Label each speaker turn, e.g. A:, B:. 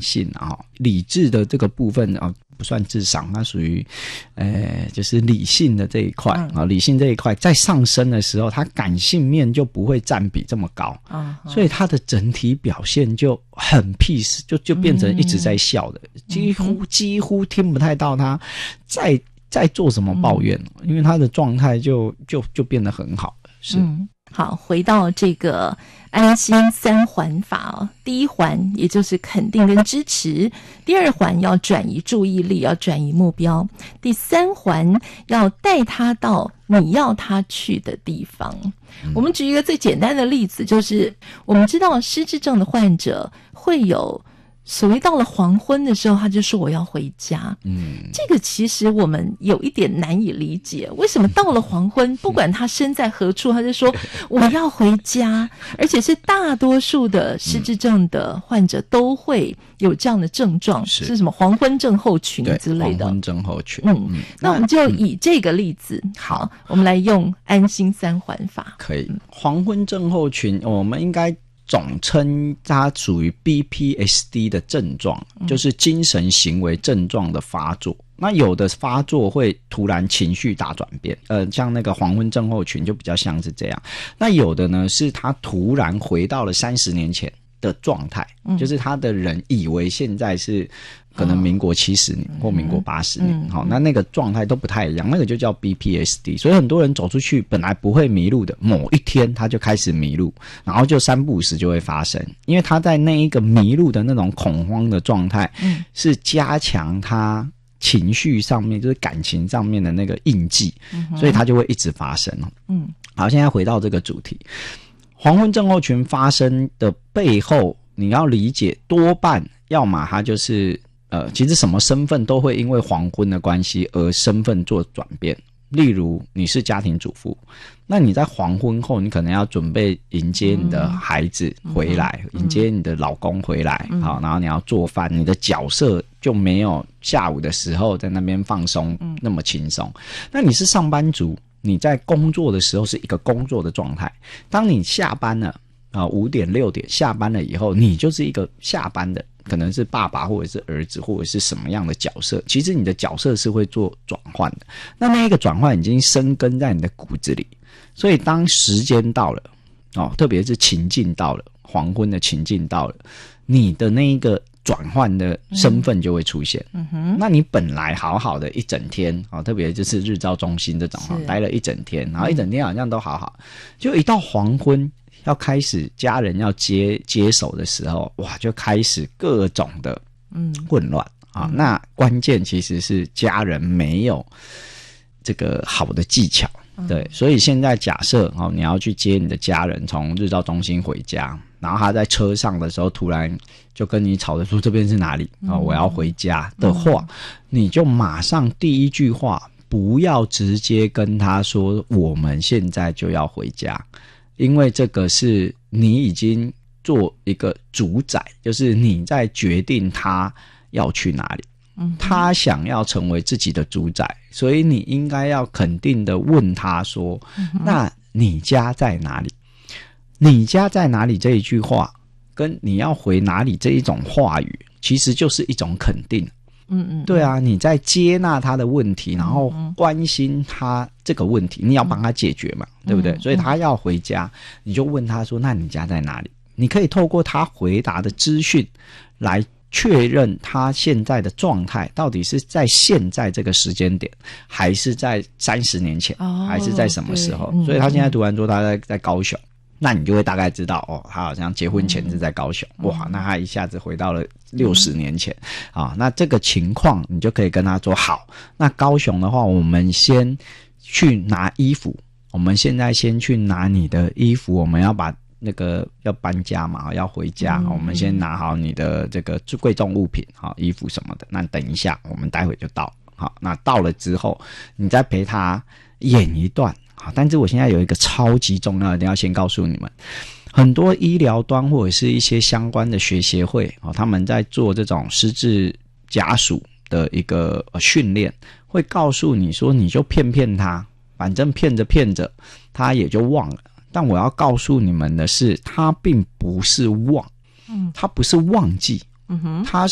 A: 性啊，理智的这个部分啊不算智商，它属于就是理性的这一块啊，理性这一块在上升的时候，它感性面就不会占比这么高，所以它的整体表现就很 peace， 就变成一直在笑的，几乎听不太到他在做什么抱怨，因为他的状态就变得很好了。是。
B: 好，回到这个安心3环法哦，第一环也就是肯定跟支持，第二环要转移注意力，要转移目标，第3环要带他到你要他去的地方。我们举一个最简单的例子，就是我们知道失智症的患者会有所谓到了黄昏的时候，他就说我要回家。这个其实我们有一点难以理解，为什么到了黄昏，不管他身在何处，他就说我要回家，而且是大多数的失智症的患者都会有这样的症状，是什么黄昏症候群之类的。
A: 黄昏症候群。
B: 那我们就以这个例子，好，我们来用安心3环法。
A: 可以，黄昏症候群，我们应该总称它属于 BPSD 的症状，就是精神行为症状的发作。那有的发作会突然情绪大转变，像那个黄昏症候群就比较像是这样。那有的呢是他突然回到了30年前的状态，就是他的人以为现在是可能民国70年或民国80年，那个状态都不太一样，那个就叫 BPSD。 所以很多人走出去本来不会迷路的，某一天他就开始迷路，然后就3不5时就会发生，因为他在那一个迷路的那种恐慌的状态，是加强他情绪上面，就是感情上面的那个印记，所以它就会一直发生。好，现在回到这个主题，黄昏症候群发生的背后，你要理解，多半要么它就是其实什么身份都会因为黄昏的关系而身份做转变。例如你是家庭主妇，那你在黄昏后，你可能要准备迎接你的孩子回来，迎接你的老公回来，好，然后你要做饭，你的角色就没有下午的时候在那边放松那么轻松。那你是上班族，你在工作的时候是一个工作的状态，当你下班了5点6点下班了以后，你就是一个下班的，可能是爸爸或者是儿子或者是什么样的角色，其实你的角色是会做转换的。那一个转换已经生根在你的骨子里，所以当时间到了特别是情境到了，黄昏的情境到了，你的那一个转换的身份就会出现。那你本来好好的一整天特别就是日照中心这种待了一整天，然后一整天好像都好好，就一到黄昏要开始家人要接手的时候，哇，就开始各种的混乱那关键其实是家人没有这个好的技巧。对，所以现在假设你要去接你的家人从日照中心回家，然后他在车上的时候突然就跟你吵着说这边是哪里我要回家的话，你就马上第一句话不要直接跟他说我们现在就要回家，因为这个是你已经做一个主宰，就是你在决定他要去哪里，他想要成为自己的主宰，所以你应该要肯定的问他说那你家在哪里？你家在哪里这一句话跟你要回哪里这一种话语其实就是一种肯定。对啊，你在接纳他的问题，然后关心他这个问题，你要帮他解决嘛，对不对？所以他要回家，你就问他说那你家在哪里？你可以透过他回答的资讯来确认他现在的状态到底是在现在这个时间点，还是在30年前，还是在什么时候。所以他现在突然说他在高雄，那你就会大概知道他好像结婚前是在高雄，哇，那他一下子回到了60年前那这个情况你就可以跟他说好，那高雄的话我们先去拿衣服，我们现在先去拿你的衣服，我们要把那个要搬家嘛，要回家，我们先拿好你的这个最贵重物品衣服什么的，那等一下我们待会就到。好，那到了之后你再陪他演一段。但是我现在有一个超级重要的一定要先告诉你们，很多医疗端或者是一些相关的学协会他们在做这种失智家属的一个训练，会告诉你说你就骗他，反正骗着他也就忘了。但我要告诉你们的是，他并不是忘，他不是忘记，他